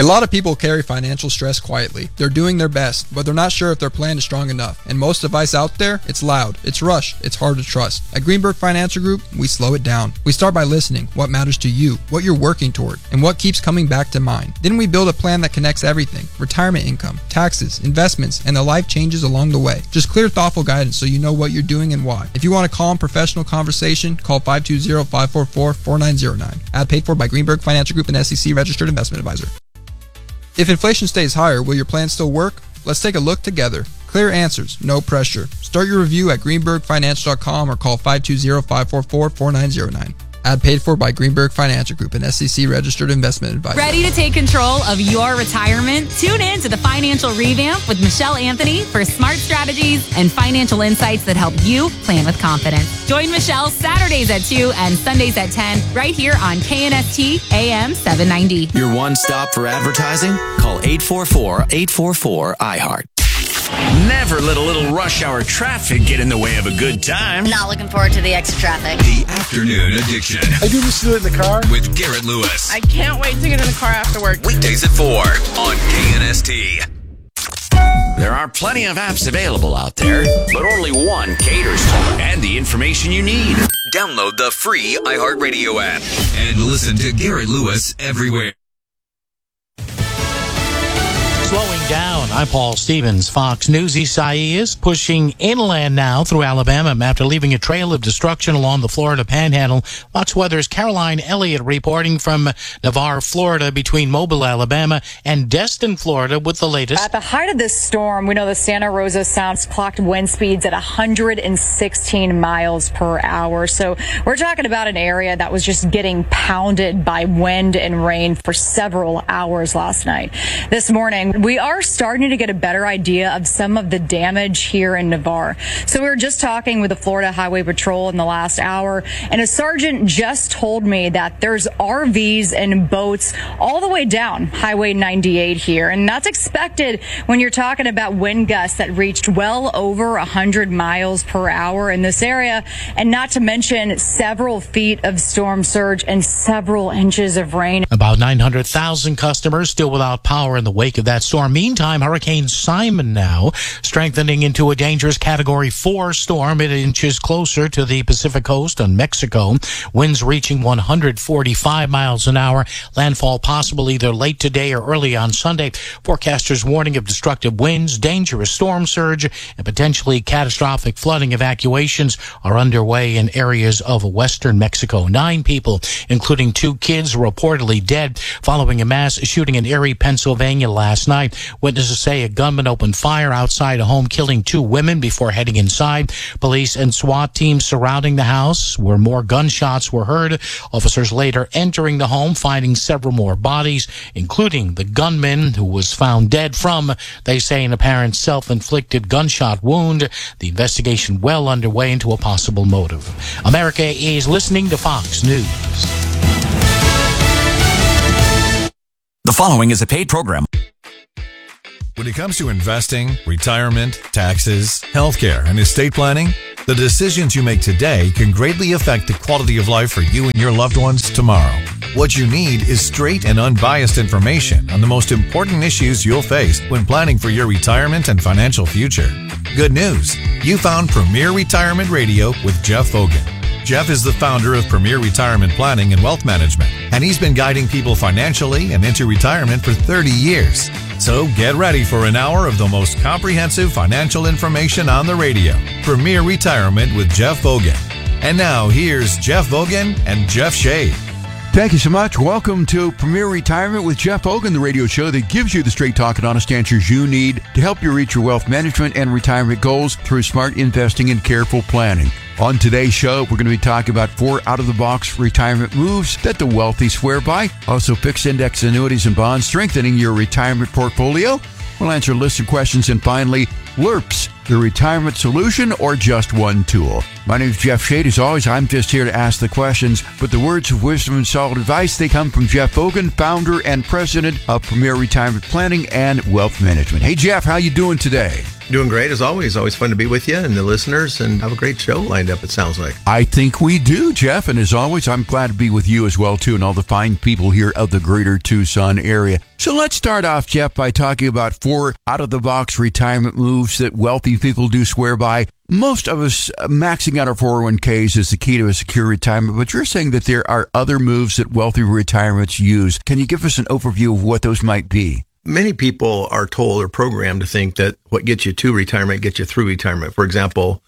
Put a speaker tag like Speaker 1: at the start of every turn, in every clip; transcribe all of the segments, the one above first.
Speaker 1: A lot of people carry financial stress quietly. They're doing their best, but they're not sure if their plan is strong enough. And most advice out there, it's loud, it's rushed, it's hard to trust. At Greenberg Financial Group, we slow it down. We start by listening, what matters to you, what you're working toward, and what keeps coming back to mind. Then we build a plan that connects everything: retirement income, taxes, investments, and the life changes along the way. Just clear, thoughtful guidance so you know what you're doing and why. If you want a calm, professional conversation, call 520-544-4909. Ad paid for by Greenberg Financial Group, an SEC registered investment advisor. If inflation stays higher, will your plan still work? Let's take a look together. Clear answers, no pressure. Start your review at greenbergfinancial.com or call 520-544-4909. Ad paid for by Greenberg Financial Group, an SEC registered investment advisor.
Speaker 2: Ready to take control of your retirement? Tune in to the Financial Revamp with Michelle Anthony for smart strategies and financial insights that help you plan with confidence. Join Michelle Saturdays at 2 and Sundays at 10 right here on KNST AM 790.
Speaker 3: Your one stop for advertising? Call 844-844-iHeart. Never let a little rush hour traffic get in the way of a good time.
Speaker 4: Not looking forward to the extra traffic.
Speaker 5: The Afternoon Addiction.
Speaker 6: I do this in the car
Speaker 5: with Garrett Lewis.
Speaker 7: I can't wait to get in the car after work.
Speaker 5: Weekdays at 4 on KNST.
Speaker 3: There are plenty of apps available out there, but only one caters to and the information you need.
Speaker 5: Download the free iHeartRadio app and listen to Garrett Lewis everywhere.
Speaker 8: Slowing down. I'm Paul Stevens, Fox News. Isaias pushing inland now through Alabama after leaving a trail of destruction along the Florida Panhandle. Fox Weather's Caroline Elliott reporting from Navarre, Florida, between Mobile, Alabama, and Destin, Florida, with the latest.
Speaker 9: At the height of this storm, we know the Santa Rosa Sound clocked wind speeds at 116 miles per hour. So we're talking about an area that was just getting pounded by wind and rain for several hours last night. This morning, we are starting to get a better idea of some of the damage here in Navarre. So we were just talking with the Florida Highway Patrol in the last hour, and a sergeant just told me that there's RVs and boats all the way down Highway 98 here. And that's expected when you're talking about wind gusts that reached well over 100 miles per hour in this area, and not to mention several feet of storm surge and several inches of rain.
Speaker 8: About 900,000 customers still without power in the wake of that storm. Meantime, Hurricane Simon now strengthening into a dangerous Category 4 storm. It inches closer to the Pacific coast on Mexico. Winds reaching 145 miles an hour. Landfall possible either late today or early on Sunday. Forecasters warning of destructive winds, dangerous storm surge, and potentially catastrophic flooding. Evacuations are underway in areas of western Mexico. 9 people, including 2 kids, reportedly dead following a mass shooting in Erie, Pennsylvania last night. Witnesses say a gunman opened fire outside a home, killing 2 women before heading inside. Police and SWAT teams surrounding the house where more gunshots were heard. Officers later entering the home, finding several more bodies, including the gunman who was found dead from, they say, an apparent self-inflicted gunshot wound. The investigation well underway into a possible motive. America is listening to Fox News.
Speaker 3: The following is a paid program.
Speaker 10: When it comes to investing, retirement, taxes, healthcare, and estate planning, the decisions you make today can greatly affect the quality of life for you and your loved ones tomorrow. What you need is straight and unbiased information on the most important issues you'll face when planning for your retirement and financial future. Good news! You found Premier Retirement Radio with Jeff Fogan. Jeff is the founder of Premier Retirement Planning and Wealth Management, and he's been guiding people financially and into retirement for 30 years. So get ready for an hour of the most comprehensive financial information on the radio. Premier Retirement with Jeff Fogan. And now here's Jeff Fogan and Jeff Shade.
Speaker 11: Thank you so much. Welcome to Premier Retirement with Jeff Fogan, the radio show that gives you the straight talk and honest answers you need to help you reach your wealth management and retirement goals through smart investing and careful planning. On today's show, we're going to be talking about 4 out-of-the-box retirement moves that the wealthy swear by. Also, fixed index annuities and bonds strengthening your retirement portfolio. We'll answer listener questions. And finally, LERPs, the retirement solution or just one tool. My name is Jeff Shade. As always, I'm just here to ask the questions, but the words of wisdom and solid advice, they come from Jeff Fogan, founder and president of Premier Retirement Planning and Wealth Management. Hey, Jeff, how you doing today?
Speaker 6: Doing great as always. Always fun to be with you and the listeners, and have a great show lined up, it sounds like.
Speaker 11: I think we do, Jeff. And as always, I'm glad to be with you as well, too, and all the fine people here of the greater Tucson area. So let's start off, Jeff, by talking about 4 out-of-the-box retirement moves that wealthy people do swear by. Most of us maxing out our 401ks is the key to a secure retirement, but you're saying that there are other moves that wealthy retirements use. Can you give us an overview of what those might be?
Speaker 6: Many people are told or programmed to think that what gets you to retirement gets you through retirement. For example,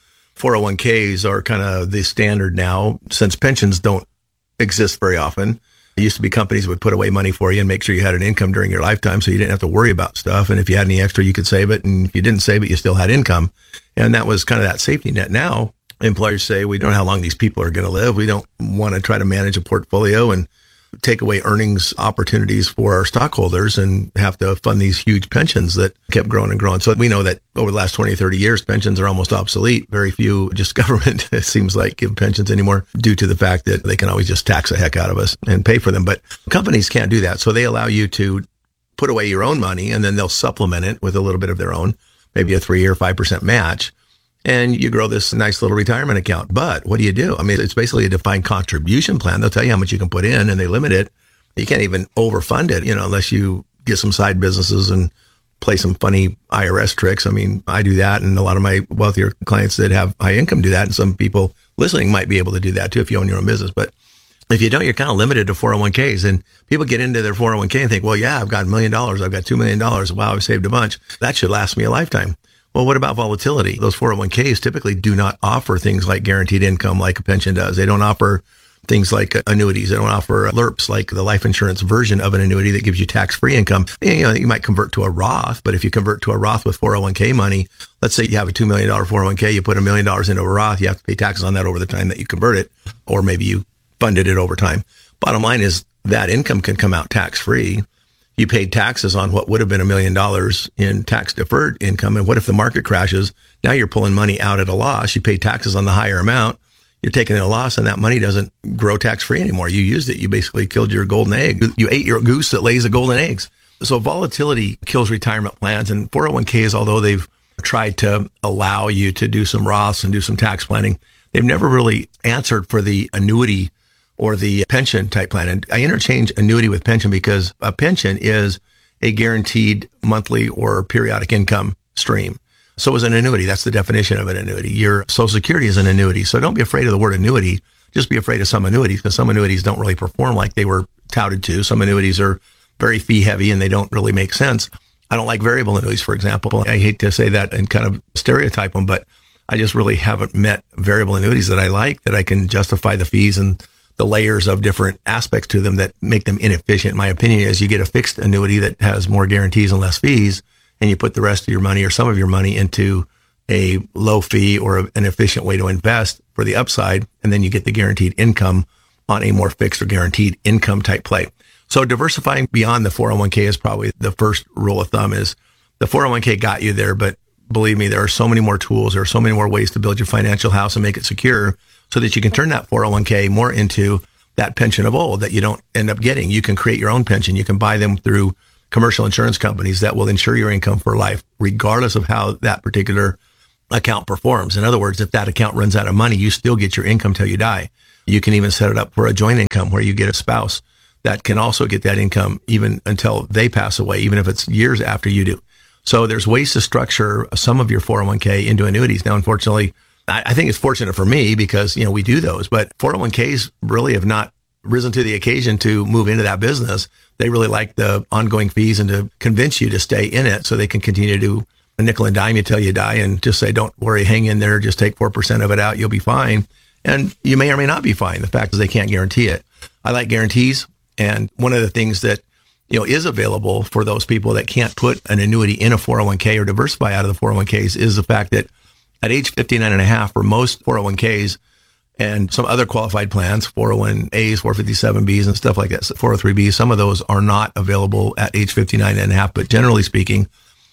Speaker 6: 401ks are kind of the standard now, since pensions don't exist very often. It used to be companies would put away money for you and make sure you had an income during your lifetime so you didn't have to worry about stuff. And if you had any extra, you could save it. And if you didn't save it, you still had income. And that was kind of that safety net. Now, employers say, we don't know how long these people are going to live. We don't want to try to manage a portfolio and take away earnings opportunities for our stockholders and have to fund these huge pensions that kept growing and growing. So we know that over the last 20, 30 years, pensions are almost obsolete. Very few, just government, it seems like, give pensions anymore due to the fact that they can always just tax the heck out of us and pay for them. But companies can't do that. So they allow you to put away your own money, and then they'll supplement it with a little bit of their own, maybe a 3 or 5% match. And you grow this nice little retirement account. But what do? I mean, it's basically a defined contribution plan. They'll tell you how much you can put in, and they limit it. You can't even overfund it, unless you get some side businesses and play some funny IRS tricks. I mean, I do that, and a lot of my wealthier clients that have high income do that. And some people listening might be able to do that too if you own your own business. But if you don't, you're kind of limited to 401ks. And people get into their 401k and think, well, yeah, I've got $1 million. I've got $2 million. Wow, I've saved a bunch. That should last me a lifetime. Well, what about volatility? Those 401ks typically do not offer things like guaranteed income like a pension does. They don't offer things like annuities. They don't offer LERPs, like the life insurance version of an annuity that gives you tax-free income. You might convert to a Roth, but if you convert to a Roth with 401k money, let's say you have a $2 million 401k, you put $1 million into a Roth, you have to pay taxes on that over the time that you convert it, or maybe you funded it over time. Bottom line is that income can come out tax-free. You paid taxes on what would have been $1 million in tax-deferred income. And what if the market crashes? Now you're pulling money out at a loss. You paid taxes on the higher amount. You're taking a loss, and that money doesn't grow tax-free anymore. You used it. You basically killed your golden egg. You ate your goose that lays the golden eggs. So volatility kills retirement plans. And 401ks, although they've tried to allow you to do some Roths and do some tax planning, they've never really answered for the annuity or the pension type plan. And I interchange annuity with pension because a pension is a guaranteed monthly or periodic income stream. So is an annuity. That's the definition of an annuity. Your Social Security is an annuity. So don't be afraid of the word annuity. Just be afraid of some annuities, because some annuities don't really perform like they were touted to. Some annuities are very fee heavy and they don't really make sense. I don't like variable annuities, for example. I hate to say that and kind of stereotype them, but I just really haven't met variable annuities that I like, that I can justify the fees and the layers of different aspects to them that make them inefficient. My opinion is you get a fixed annuity that has more guarantees and less fees, and you put the rest of your money or some of your money into a low fee or an efficient way to invest for the upside, and then you get the guaranteed income on a more fixed or guaranteed income type play. So diversifying beyond the 401k is probably the first rule of thumb. Is the 401k got you there, but believe me, there are so many more tools. There are so many more ways to build your financial house and make it secure, so that you can turn that 401k more into that pension of old that you don't end up getting. You can create your own pension. You can buy them through commercial insurance companies that will insure your income for life, regardless of how that particular account performs. In other words, if that account runs out of money, you still get your income till you die. You can even set it up for a joint income where you get a spouse that can also get that income even until they pass away, even if it's years after you do. So there's ways to structure some of your 401k into annuities. Now, unfortunately, I think it's fortunate for me because, we do those, but 401ks really have not risen to the occasion to move into that business. They really like the ongoing fees and to convince you to stay in it so they can continue to do a nickel and dime you till you die and just say, don't worry, hang in there, just take 4% of it out, you'll be fine. And you may or may not be fine. The fact is they can't guarantee it. I like guarantees. And one of the things that is available for those people that can't put an annuity in a 401k or diversify out of the 401ks is the fact that at age 59 and a half for most 401ks and some other qualified plans, 401As, 457Bs and stuff like that, 403Bs, some of those are not available at age 59 and a half. But generally speaking,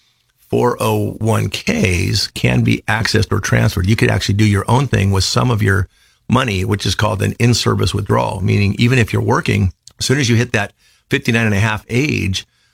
Speaker 6: 401ks can be accessed or transferred. You could actually do your own thing with some of your money, which is called an in-service withdrawal, meaning even if you're working, as soon as you hit that 59 and a half age,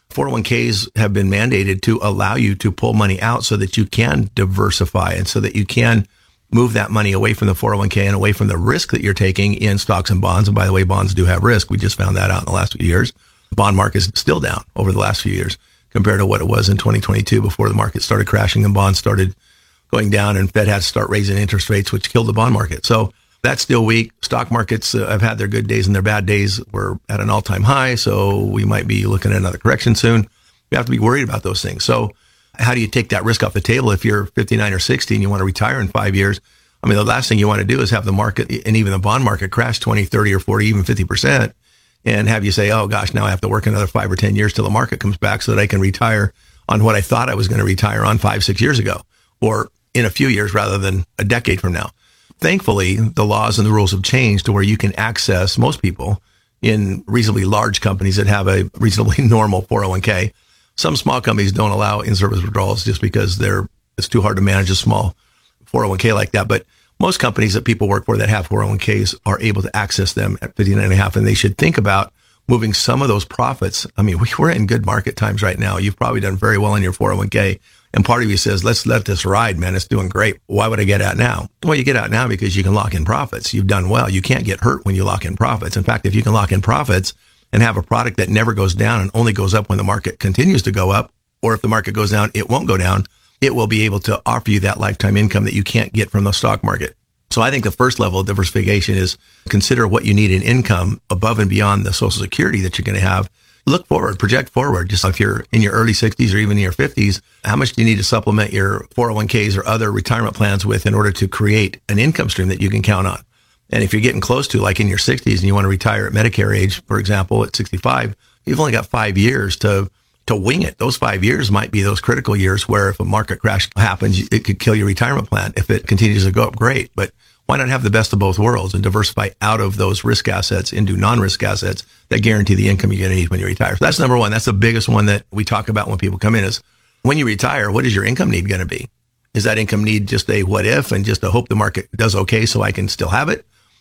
Speaker 6: 401ks have been mandated to allow you to pull money out so that you can diversify and so that you can move that money away from the 401k and away from the risk that you're taking in stocks and bonds. And by the way, bonds do have risk. We just found that out in the last few years. The bond market is still down over the last few years compared to what it was in 2022 before the market started crashing and bonds started going down and Fed had to start raising interest rates, which killed the bond market. So that's still weak. Stock markets have had their good days and their bad days. We're at an all-time high, so we might be looking at another correction soon. We have to be worried about those things. So how do you take that risk off the table if you're 59 or 60 and you want to retire in 5 years? I mean, the last thing you want to do is have the market and even the bond market crash 20, 30, or 40, even 50% and have you say, oh gosh, now I have to work another 5 or 10 years till the market comes back so that I can retire on what I thought I was going to retire on 5, 6 years ago, or in a few years rather than a decade from now. Thankfully, the laws and the rules have changed to where you can access most people in reasonably large companies that have a reasonably normal 401k. Some small companies don't allow in-service withdrawals just because it's too hard to manage a small 401k like that. But most companies that people work for that have 401ks are able to access them at 59.5, and they should think about moving some of those profits. I mean, we're in good market times right now. You've probably done very well in your 401k. And part of you says, let's let this ride, man. It's doing great. Why would I get out now? Well, you get out now because you can lock in profits. You've done well. You can't get hurt when you lock in profits. In fact, if you can lock in profits and have a product that never goes down and only goes up when the market continues to go up, or if the market goes down, it won't go down. It will be able to offer you that lifetime income that you can't get from the stock market. So I think the first level of diversification is consider what you need in income above and beyond the Social Security that you're going to have. Look forward, project forward. Just if you're in your early 60s or even in your 50s, how much do you need to supplement your 401ks or other retirement plans with in order to create an income stream that you can count on? And if you're getting close to, like in your 60s and you want to retire at Medicare age, for example, at 65, you've only got 5 years to wing it. Those 5 years might be those critical years where if a market crash happens, it could kill your retirement plan. If it continues to go up, great. But why not have the best of both worlds and diversify out of those risk assets into non-risk assets that guarantee the income you're going to need when you retire? So that's number one. That's the biggest one that we talk about when people come in is when you retire, what is your income need going to be? Is that income need just a what if and just to hope the market does okay so I can still have it?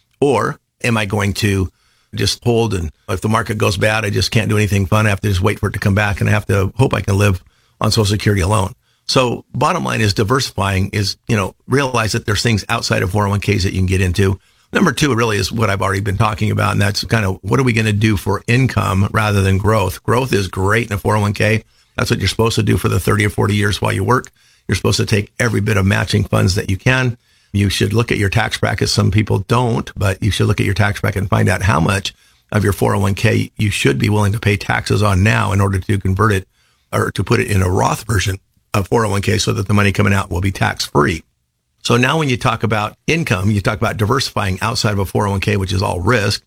Speaker 6: Or am I going to just hold and if the market goes bad, I just can't do anything fun. I have to just wait for it to come back and I have to hope I can live on Social Security alone. So bottom line is diversifying is, realize that there's things outside of 401ks that you can get into. Number two really is what I've already been talking about. And that's kind of what are we going to do for income rather than growth? Growth is great in a 401k. That's what you're supposed to do for the 30 or 40 years while you work. You're supposed to take every bit of matching funds that you can. You should look at your tax bracket. Some people don't, but you should look at your tax bracket and find out how much of your 401k you should be willing to pay taxes on now in order to convert it or to put it in a Roth version of 401k so that the money coming out will be tax free. So now when you talk about income, you talk about diversifying outside of a 401k, which is all risk,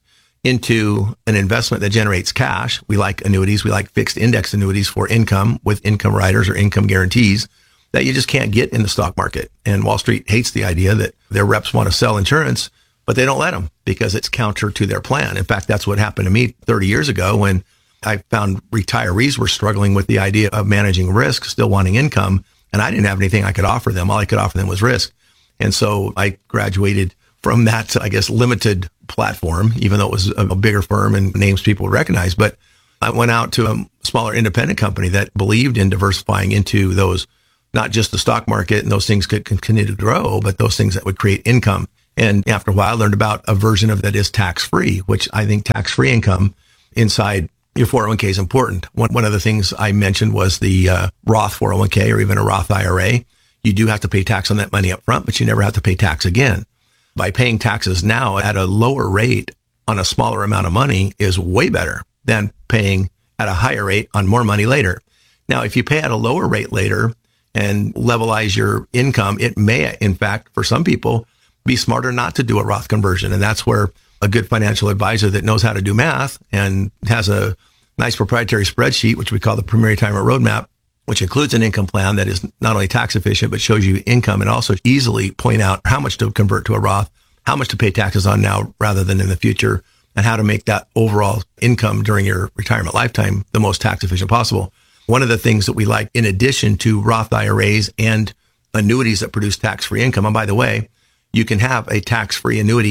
Speaker 6: into an investment that generates cash. We like annuities. We like fixed index annuities for income with income riders or income guarantees that you just can't get in the stock market. And Wall Street hates the idea that their reps want to sell insurance, but they don't let them because it's counter to their plan. In fact, that's what happened to me 30 years ago when I found retirees were struggling with the idea of managing risk, still wanting income, and I didn't have anything I could offer them. All I could offer them was risk. And so I graduated from that, limited platform, even though it was a bigger firm and names people would recognize. But I went out to a smaller independent company that believed in diversifying into those, not just the stock market and those things could continue to grow, but those things that would create income. And after a while, I learned about a version of that is tax-free, which I think tax-free income inside your 401k is important. One of the things I mentioned was the Roth 401k or even a Roth IRA. You do have to pay tax on that money up front, but you never have to pay tax again. By paying taxes now at a lower rate on a smaller amount of money is way better than paying at a higher rate on more money later. Now, if you pay at a lower rate later and levelize your income, it may, in fact, for some people, be smarter not to do a Roth conversion. And that's where a good financial advisor that knows how to do math and has a nice proprietary spreadsheet, which we call the Premier Retirement Roadmap, which includes an income plan that is not only tax efficient, but shows you income and also easily point out how much to convert to a Roth, how much to pay taxes on now rather than in the future, and how to make that overall income during your retirement lifetime the most tax efficient possible. One of the things that we like, in addition to Roth IRAs and annuities that produce tax-free income, and by the way, you can have a tax-free annuity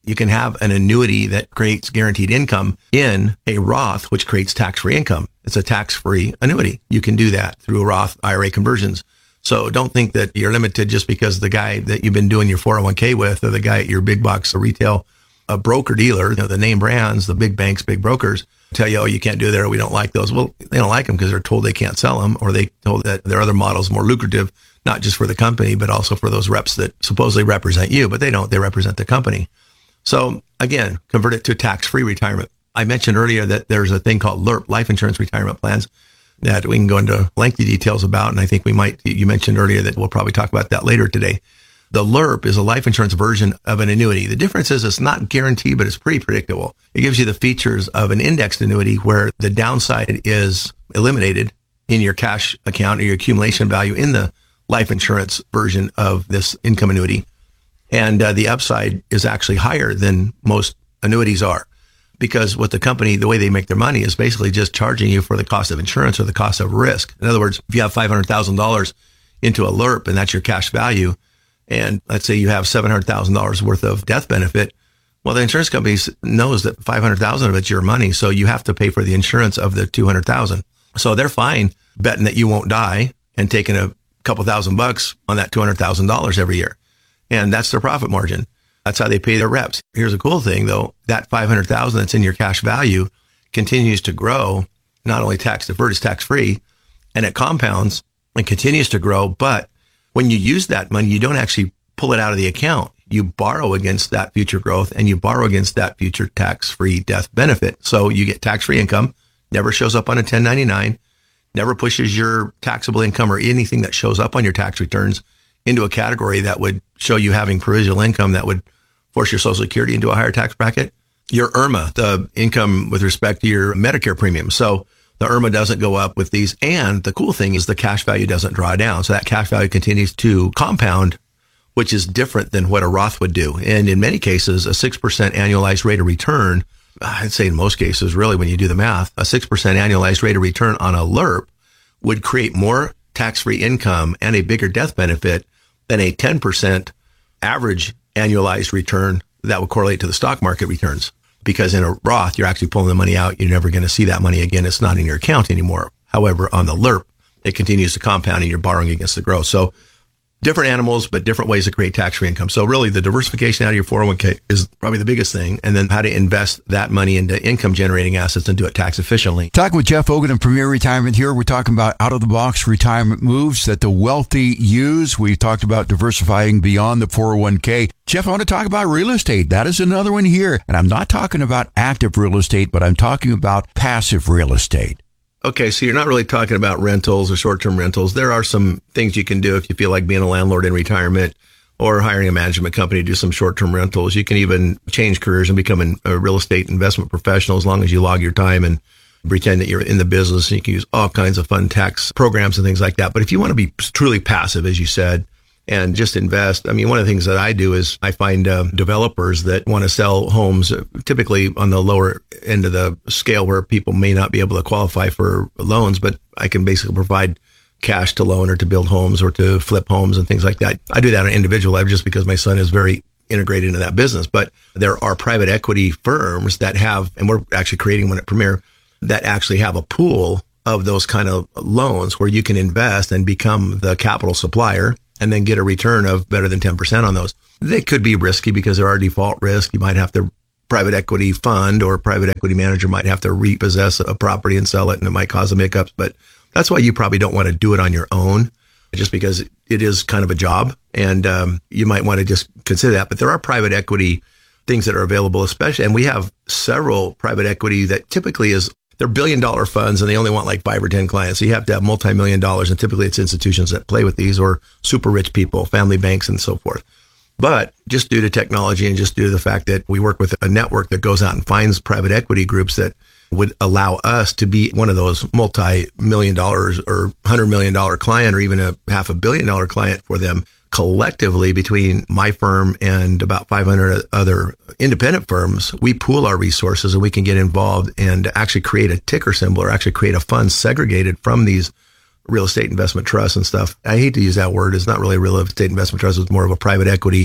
Speaker 6: You can have an annuity that creates guaranteed income in a Roth, which creates tax-free income. It's a tax-free annuity. You can do that through Roth IRA conversions. So don't think that you're limited just because the guy that you've been doing your 401k with, or the guy at your big box retail, a broker dealer, the name brands, the big banks, big brokers tell you, oh, you can't do that, or we don't like those. Well, they don't like them because they're told they can't sell them, or they told that their other models more lucrative, not just for the company, but also for those reps that supposedly represent you, but they don't. They represent the company. So again, convert it to tax-free retirement. I mentioned earlier that there's a thing called LIRP, life insurance retirement plans, that we can go into lengthy details about. And I think you mentioned earlier that we'll probably talk about that later today. The LIRP is a life insurance version of an annuity. The difference is it's not guaranteed, but it's pretty predictable. It gives you the features of an indexed annuity where the downside is eliminated in your cash account or your accumulation value in the life insurance version of this income annuity. And the upside is actually higher than most annuities are, because what the company, the way they make their money is basically just charging you for the cost of insurance or the cost of risk. In other words, if you have $500,000 into a LIRP and that's your cash value, and let's say you have $700,000 worth of death benefit, well, the insurance company knows that $500,000 of it's your money, so you have to pay for the insurance of the $200,000. So they're fine betting that you won't die and taking a couple $1,000 on that $200,000 every year. And that's their profit margin. That's how they pay their reps. Here's a cool thing, though. That $500,000 that's in your cash value continues to grow, not only tax deferred, it's tax free, and it compounds and continues to grow. But when you use that money, you don't actually pull it out of the account. You borrow against that future growth, and you borrow against that future tax-free death benefit. So you get tax-free income, never shows up on a 1099, never pushes your taxable income or anything that shows up on your tax returns into a category that would show you having provisional income that would force your Social Security into a higher tax bracket. Your IRMA, the income with respect to your Medicare premium. So the IRMA doesn't go up with these. And the cool thing is the cash value doesn't draw down. So that cash value continues to compound, which is different than what a Roth would do. And in many cases, a 6% annualized rate of return, I'd say in most cases, really, when you do the math, a 6% annualized rate of return on a LIRP would create more tax-free income and a bigger death benefit than a 10% average annualized return that would correlate to the stock market returns. Because in a Roth, you're actually pulling the money out. You're never going to see that money again. It's not in your account anymore. However, on the LIRP, it continues to compound and you're borrowing against the growth. So different animals, but different ways to create tax-free income. So really the diversification out of your 401k is probably the biggest thing. And then how to invest that money into income-generating assets and do it tax efficiently.
Speaker 11: Talking with Jeff Hogan of Premier Retirement here. We're talking about out-of-the-box retirement moves that the wealthy use. We talked about diversifying beyond the 401k. Jeff, I want to talk about real estate. That is another one here. And I'm not talking about active real estate, but I'm talking about passive real estate.
Speaker 6: Okay, so you're not really talking about rentals or short-term rentals. There are some things you can do if you feel like being a landlord in retirement or hiring a management company to do some short-term rentals. You can even change careers and become a real estate investment professional as long as you log your time and pretend that you're in the business. And you can use all kinds of fun tax programs and things like that. But if you want to be truly passive, as you said, and just invest. I mean, one of the things that I do is I find developers that want to sell homes, typically on the lower end of the scale where people may not be able to qualify for loans, but I can basically provide cash to loan or to build homes or to flip homes and things like that. I do that on an individual level just because my son is very integrated into that business. But there are private equity firms that have, and we're actually creating one at Premier, that actually have a pool of those kind of loans where you can invest and become the capital supplier and then get a return of better than 10% on those. They could be risky because there are default risk. You might have to, private equity fund or private equity manager might have to repossess a property and sell it, and it might cause some hiccups. But that's why you probably don't want to do it on your own, just because it is kind of a job. And you might want to just consider that. But there are private equity things that are available, especially, and we have several private equity that typically they're $1 billion funds and they only want like 5 or 10 clients. So you have to have multi-million dollars, and typically it's institutions that play with these or super rich people, family banks and so forth. But just due to technology and just due to the fact that we work with a network that goes out and finds private equity groups that would allow us to be one of those multi-million dollars or $100 million client or even a $500 million client for them collectively between my firm and about 500 other independent firms, we pool our resources and we can get involved and actually create a ticker symbol or actually create a fund segregated from these real estate investment trusts and stuff. I hate to use that word. It's not really a real estate investment trust. It's more of a private equity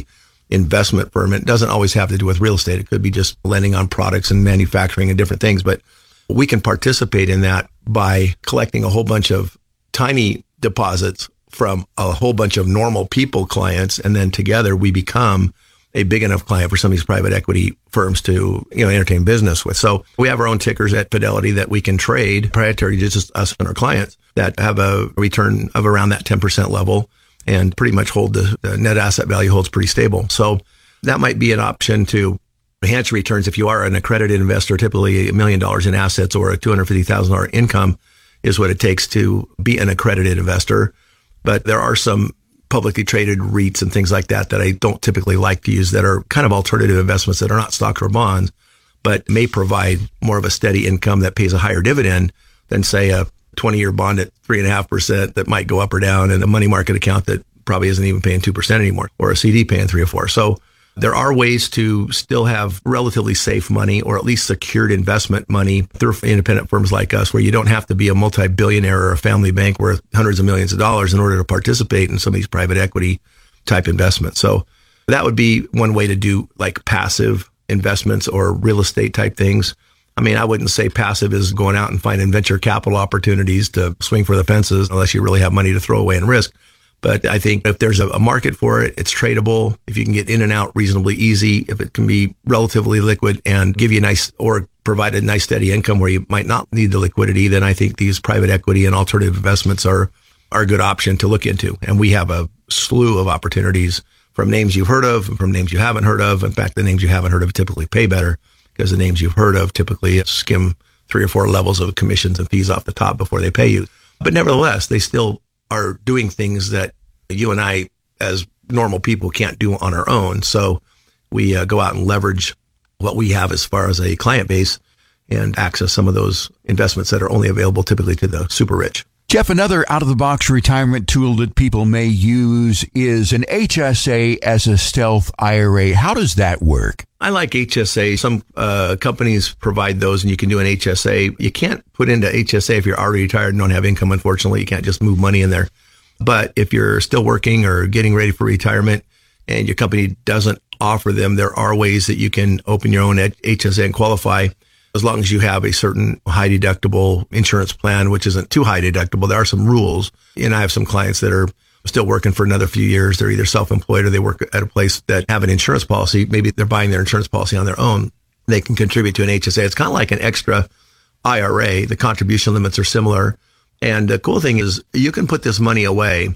Speaker 6: investment firm. It doesn't always have to do with real estate. It could be just lending on products and manufacturing and different things. But we can participate in that by collecting a whole bunch of tiny deposits from a whole bunch of normal people clients. And then together we become a big enough client for some of these private equity firms to, entertain business with. So we have our own tickers at Fidelity that we can trade proprietary to just us and our clients that have a return of around that 10% level and pretty much hold the net asset value holds pretty stable. So that might be an option to enhance returns if you are an accredited investor. Typically $1 million in assets or a $250,000 income is what it takes to be an accredited investor. But there are some publicly traded REITs and things like that I don't typically like to use that are kind of alternative investments that are not stocks or bonds, but may provide more of a steady income that pays a higher dividend than, say, a 20-year bond at 3.5% that might go up or down, and a money market account that probably isn't even paying 2% anymore, or a CD paying 3 or 4. So there are ways to still have relatively safe money, or at least secured investment money through independent firms like us, where you don't have to be a multi-billionaire or a family bank worth hundreds of millions of dollars in order to participate in some of these private equity type investments. So that would be one way to do like passive investments or real estate type things. I mean, I wouldn't say passive is going out and finding venture capital opportunities to swing for the fences unless you really have money to throw away and risk. But I think if there's a market for it, it's tradable. If you can get in and out reasonably easy, if it can be relatively liquid and give you a nice or provide a nice steady income where you might not need the liquidity, then I think these private equity and alternative investments are a good option to look into. And we have a slew of opportunities from names you've heard of and from names you haven't heard of. In fact, the names you haven't heard of typically pay better because the names you've heard of typically skim 3 or 4 levels of commissions and fees off the top before they pay you. But nevertheless, they still are doing things that you and I, as normal people, can't do on our own. So we go out and leverage what we have as far as a client base and access some of those investments that are only available typically to the super rich.
Speaker 11: Jeff, another out-of-the-box retirement tool that people may use is an HSA as a stealth IRA. How does that work?
Speaker 6: I like HSA. Some companies provide those, and you can do an HSA. You can't put into HSA if you're already retired and don't have income, unfortunately. You can't just move money in there. But if you're still working or getting ready for retirement and your company doesn't offer them, there are ways that you can open your own HSA and qualify as long as you have a certain high deductible insurance plan, which isn't too high deductible. There are some rules. And I have some clients that are still working for another few years. They're either self-employed or they work at a place that have an insurance policy. Maybe they're buying their insurance policy on their own. They can contribute to an HSA. It's kind of like an extra IRA. The contribution limits are similar. And the cool thing is you can put this money away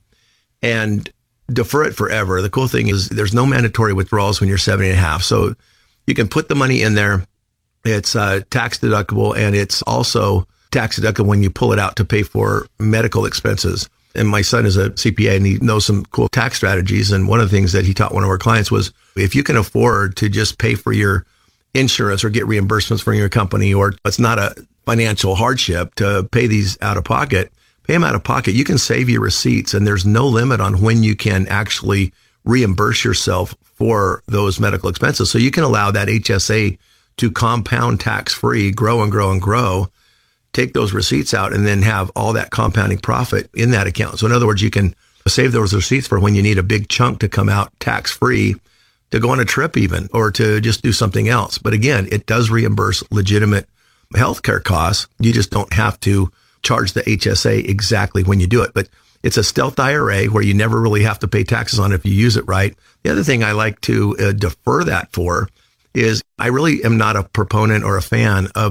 Speaker 6: and defer it forever. The cool thing is there's no mandatory withdrawals when you're 70 and a half. So you can put the money in there. It's tax deductible, and it's also tax deductible when you pull it out to pay for medical expenses. And my son is a CPA and he knows some cool tax strategies. And one of the things that he taught one of our clients was if you can afford to just pay for your insurance or get reimbursements from your company, or it's not a financial hardship to pay these out of pocket, pay them out of pocket. You can save your receipts, and there's no limit on when you can actually reimburse yourself for those medical expenses. So you can allow that HSA to compound tax-free, grow and grow and grow, take those receipts out, and then have all that compounding profit in that account. So in other words, you can save those receipts for when you need a big chunk to come out tax-free to go on a trip even, or to just do something else. But again, it does reimburse legitimate healthcare costs. You just don't have to charge the HSA exactly when you do it. But it's a stealth IRA where you never really have to pay taxes on it if you use it right. The other thing I like to defer that for is I really am not a proponent or a fan of